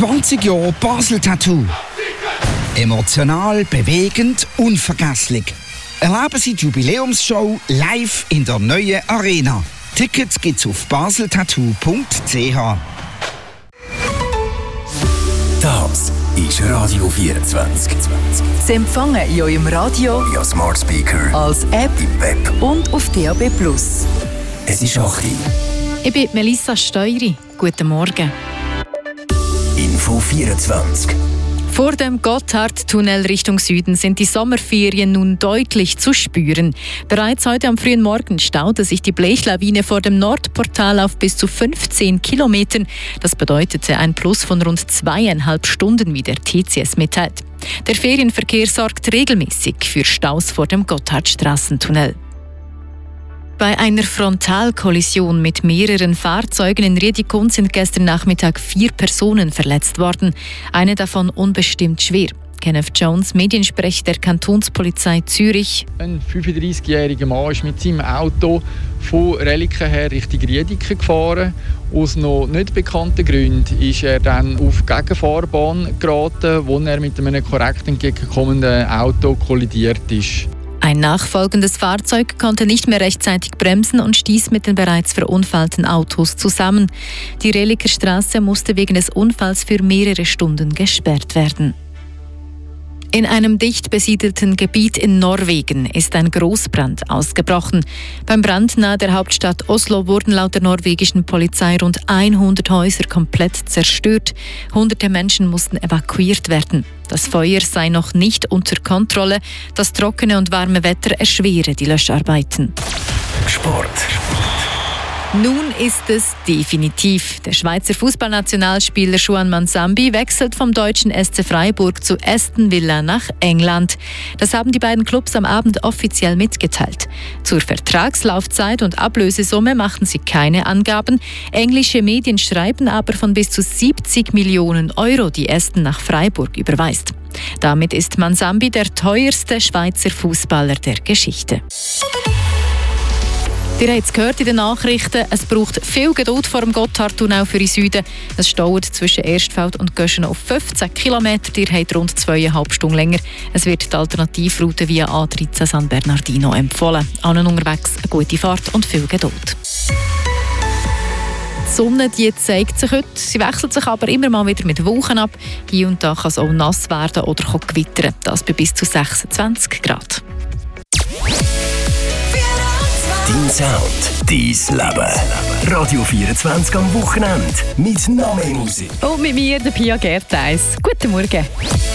20 Jahre Basel Tattoo. Emotional, bewegend, unvergesslich. Erleben Sie die Jubiläumsshow live in der neuen Arena. Tickets gibt's auf baseltattoo.ch. Das ist Radio 24. Sie empfangen in eurem Radio, via Smart Speaker, als App im Web und auf DAB+. Es ist 8 Uhr. Ich bin Melissa Steury. Guten Morgen. Info 24. Vor dem Gotthardtunnel Richtung Süden sind die Sommerferien nun deutlich zu spüren. Bereits heute am frühen Morgen staute sich die Blechlawine vor dem Nordportal auf bis zu 15 Kilometern. Das bedeutete ein Plus von rund 2,5 Stunden, wie der TCS mitteilt. Der Ferienverkehr sorgt regelmäßig für Staus vor dem Gotthardstraßentunnel. Bei einer Frontalkollision mit mehreren Fahrzeugen in Riedikon sind gestern Nachmittag 4 Personen verletzt worden. Eine davon unbestimmt schwer. Kenneth Jones, Mediensprecher der Kantonspolizei Zürich. Ein 35-jähriger Mann ist mit seinem Auto von Reliken her Richtung Riediken gefahren. Aus noch nicht bekannten Gründen ist er dann auf die Gegenfahrbahn geraten, wo er mit einem korrekt entgegenkommenden Auto kollidiert ist. Ein nachfolgendes Fahrzeug konnte nicht mehr rechtzeitig bremsen und stieß mit den bereits verunfallten Autos zusammen. Die Reliker Straße musste wegen des Unfalls für mehrere Stunden gesperrt werden. In einem dicht besiedelten Gebiet in Norwegen ist ein Großbrand ausgebrochen. Beim Brand nahe der Hauptstadt Oslo wurden laut der norwegischen Polizei rund 100 Häuser komplett zerstört. Hunderte Menschen mussten evakuiert werden. Das Feuer sei noch nicht unter Kontrolle. Das trockene und warme Wetter erschwere die Löscharbeiten. Sport. Nun ist es definitiv. Der Schweizer Fußballnationalspieler Juan Manzambi wechselt vom deutschen SC Freiburg zu Aston Villa nach England. Das haben die beiden Clubs am Abend offiziell mitgeteilt. Zur Vertragslaufzeit und Ablösesumme machten sie keine Angaben. Englische Medien schreiben aber von bis zu 70 Millionen Euro, die Aston nach Freiburg überweist. Damit ist Manzambi der teuerste Schweizer Fußballer der Geschichte. Ihr habt es gehört in den Nachrichten, es braucht viel Geduld vor dem Gotthardtunnel für den Süden. Es staut zwischen Erstfeld und Göschen auf 15 Kilometer. Ihr habt rund 2,5 Stunden länger. Es wird die Alternativroute via A13 San Bernardino empfohlen. Allen unterwegs eine gute Fahrt und viel Geduld. Die Sonne die zeigt sich heute. Sie wechselt sich aber immer mal wieder mit Wolken ab. Hier und da kann es auch nass werden oder gewittern. Das bei bis zu 26 Grad. Dein Sound, dein Leben. Radio 24 am Wochenende. Mit noch mehr Musik. Und mit mir, der Pia Gertheis. Guten Morgen.